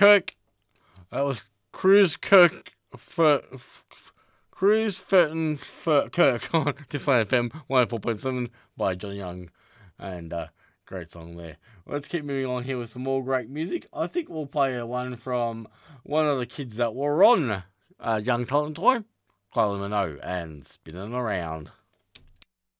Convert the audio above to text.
Kirk. That was Cruz Kirk for Cruz Furton for Kirk on Gippsland FM 104.7 by John Young. And great song there. Let's keep moving on here with some more great music. I think we'll play one from one of the kids that were on Young Talent Toy, Kylie Minogue, and Spinning Around.